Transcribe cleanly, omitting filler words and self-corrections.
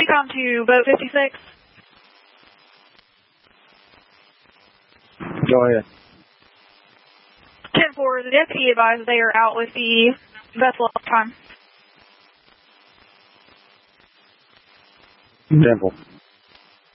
Recon to boat 56. Go ahead. 10-4, the deputy advised they are out with the vessel at the time. Simple.